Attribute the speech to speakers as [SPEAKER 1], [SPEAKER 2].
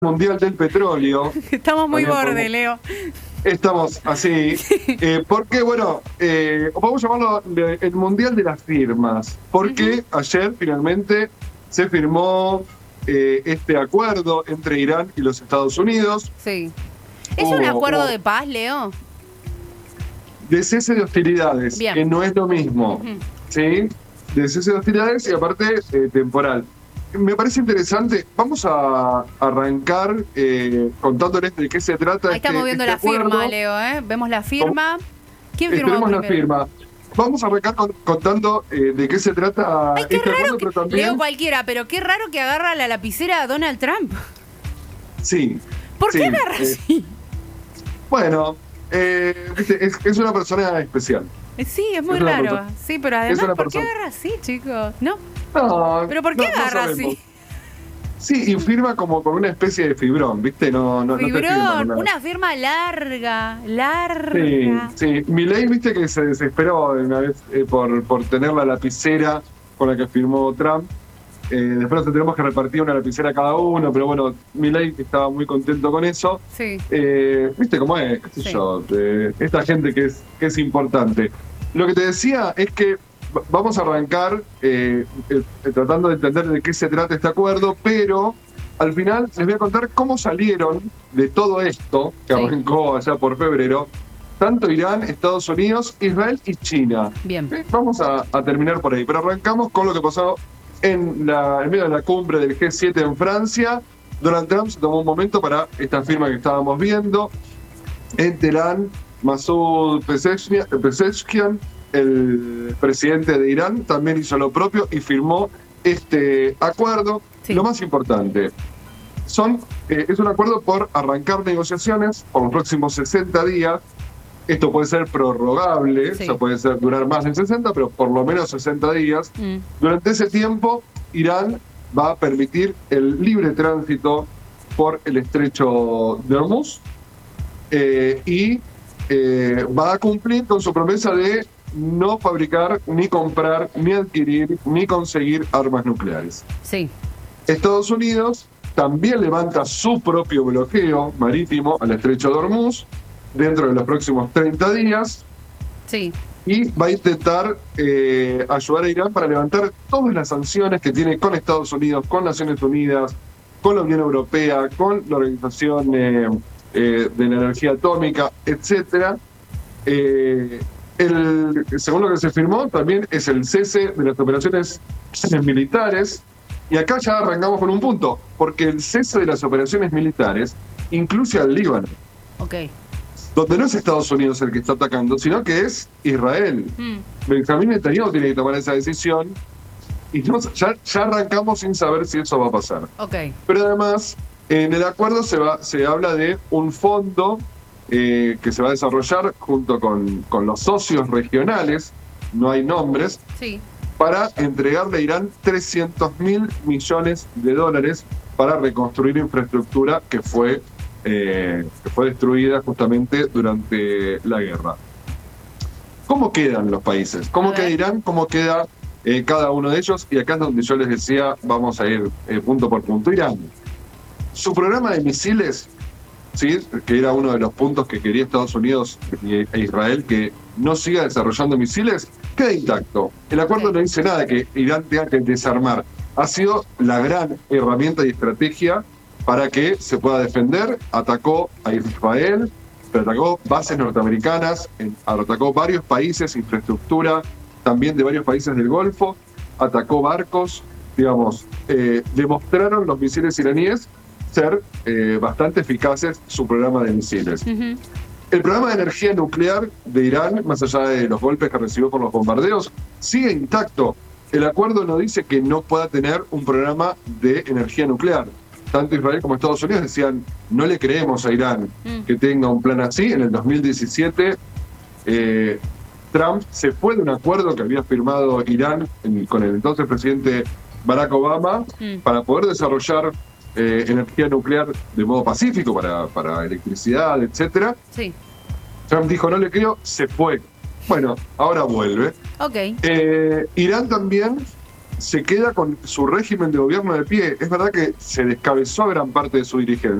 [SPEAKER 1] mundial del petróleo.
[SPEAKER 2] Estamos muy
[SPEAKER 1] También
[SPEAKER 2] borde,
[SPEAKER 1] podemos-
[SPEAKER 2] Leo.
[SPEAKER 1] Estamos así, porque bueno, vamos a llamarlo el mundial de las firmas, porque ayer finalmente se firmó este acuerdo entre Irán y los Estados Unidos
[SPEAKER 2] Sí. ¿Es un acuerdo de paz, Leo?
[SPEAKER 1] de cese de hostilidades,
[SPEAKER 2] Bien.
[SPEAKER 1] que no es lo mismo, ¿sí? De cese de hostilidades y aparte temporal. Me parece interesante. Vamos a arrancar contándoles de qué se trata.
[SPEAKER 2] Ahí estamos viendo la
[SPEAKER 1] acuerdo.
[SPEAKER 2] firma, Leo, ¿eh? Vemos la firma. ¿Quién firmó
[SPEAKER 1] Tenemos la
[SPEAKER 2] primero?
[SPEAKER 1] firma. Vamos a arrancar contando de qué se trata
[SPEAKER 2] Ay, qué
[SPEAKER 1] este
[SPEAKER 2] raro
[SPEAKER 1] acuerdo,
[SPEAKER 2] que...
[SPEAKER 1] pero también...
[SPEAKER 2] Leo cualquiera, pero qué raro que agarra la lapicera a Donald Trump.
[SPEAKER 1] Sí.
[SPEAKER 2] ¿Por
[SPEAKER 1] sí,
[SPEAKER 2] qué agarra así?
[SPEAKER 1] Bueno, viste, es una persona especial.
[SPEAKER 2] Sí, es muy
[SPEAKER 1] es una
[SPEAKER 2] raro.
[SPEAKER 1] persona-
[SPEAKER 2] Sí, pero
[SPEAKER 1] es
[SPEAKER 2] además,
[SPEAKER 1] una
[SPEAKER 2] ¿por qué
[SPEAKER 1] persona-
[SPEAKER 2] agarra así, chicos? ¿No?
[SPEAKER 1] No,
[SPEAKER 2] ¿Pero por qué
[SPEAKER 1] no
[SPEAKER 2] agarra
[SPEAKER 1] sabemos.
[SPEAKER 2] así?
[SPEAKER 1] Sí, y firma como con una especie de fibrón, ¿viste? No te firma
[SPEAKER 2] Fibrón,
[SPEAKER 1] nada.
[SPEAKER 2] una firma larga.
[SPEAKER 1] Sí, sí. Milei, viste que se desesperó una vez por tener la lapicera con la que firmó Trump. Después nos tenemos que repartir una lapicera cada uno, pero bueno, Milei estaba muy contento con eso.
[SPEAKER 2] Sí.
[SPEAKER 1] ¿Viste cómo es? ¿Qué sé
[SPEAKER 2] Sí.
[SPEAKER 1] yo? Esta gente que es importante. Lo que te decía es que vamos a arrancar tratando de entender de qué se trata este acuerdo, pero al final les voy a contar cómo salieron de todo esto, que
[SPEAKER 2] Sí.
[SPEAKER 1] arrancó allá por febrero, tanto Irán, Estados Unidos, Israel y China.
[SPEAKER 2] Bien.
[SPEAKER 1] Vamos a terminar por ahí, pero arrancamos con lo que pasó en medio de la cumbre del G7 en Francia. Donald Trump se tomó un momento para esta firma que estábamos viendo. En Teherán, Masoud Pezeshkian, el presidente de Irán, también hizo lo propio y firmó este acuerdo.
[SPEAKER 2] Sí.
[SPEAKER 1] Lo más importante, es un acuerdo por arrancar negociaciones por los próximos 60 días. Esto puede ser prorrogable,
[SPEAKER 2] Sí.
[SPEAKER 1] o sea, puede durar más de 60, pero por lo menos 60 días. Durante ese tiempo, Irán va a permitir el libre tránsito por el estrecho de Hormuz y va a cumplir con su promesa de no fabricar, ni comprar, ni adquirir, ni conseguir armas nucleares.
[SPEAKER 2] Sí.
[SPEAKER 1] Estados Unidos también levanta su propio bloqueo marítimo al estrecho de Hormuz dentro de los próximos 30 días
[SPEAKER 2] Sí.
[SPEAKER 1] y va a intentar ayudar a Irán para levantar todas las sanciones que tiene con Estados Unidos, con Naciones Unidas, con la Unión Europea, con la Organización de la Energía Atómica, etcétera. Según lo que se firmó, también es el cese de las operaciones militares. Y acá ya arrancamos con un punto, porque el cese de las operaciones militares incluye al Líbano,
[SPEAKER 2] Ok.
[SPEAKER 1] donde no es Estados Unidos el que está atacando, sino que es Israel. Benjamín Netanyahu tiene que tomar esa decisión y ya arrancamos sin saber si eso va a pasar.
[SPEAKER 2] Ok.
[SPEAKER 1] Pero además, en el acuerdo se habla de un fondo que se va a desarrollar junto con los socios regionales, no hay nombres,
[SPEAKER 2] Sí.
[SPEAKER 1] para entregarle a Irán 300.000 millones de dólares para reconstruir infraestructura que fue destruida justamente durante la guerra. ¿Cómo quedan los países? ¿Cómo
[SPEAKER 2] A ver.
[SPEAKER 1] queda Irán? ¿Cómo queda cada uno de ellos? Y acá es donde yo les decía, vamos a ir punto por punto. Irán, su programa de misiles, ¿sí?, que era uno de los puntos que quería Estados Unidos e Israel, que no siga desarrollando misiles, queda intacto. El acuerdo
[SPEAKER 2] Sí.
[SPEAKER 1] no dice nada de que Irán tenga que desarmar. Ha sido la gran herramienta y estrategia para que se pueda defender. Atacó a Israel, pero atacó bases norteamericanas, atacó varios países, infraestructura también de varios países del Golfo, atacó barcos, digamos, demostraron los misiles iraníes ser bastante eficaces su programa de misiles. El programa de energía nuclear de Irán, más allá de los golpes que recibió por los bombardeos, sigue intacto. El acuerdo no dice que no pueda tener un programa de energía nuclear. Tanto Israel como Estados Unidos decían, no le creemos a Irán que tenga un plan así. En el 2017, Trump se fue de un acuerdo que había firmado Irán con el entonces presidente Barack Obama para poder desarrollar energía nuclear de modo pacífico para electricidad, etcétera.
[SPEAKER 2] Sí.
[SPEAKER 1] Trump dijo, no le creo, se fue. Bueno, ahora vuelve.
[SPEAKER 2] Ok.
[SPEAKER 1] Irán también se queda con su régimen de gobierno de pie. Es verdad que se descabezó gran parte de su dirigencia.